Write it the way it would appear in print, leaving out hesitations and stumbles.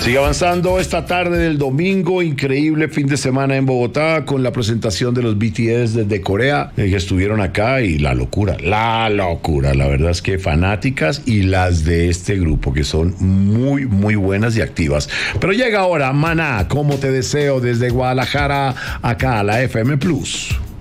Sigue avanzando esta tarde del domingo, increíble fin de semana en Bogotá con la presentación de los BTS desde Corea, que estuvieron acá y la locura, la verdad es que fanáticas y las de este grupo que son muy, muy buenas y activas. Pero llega ahora Maná, como te deseo desde Guadalajara, acá a la FM Plus.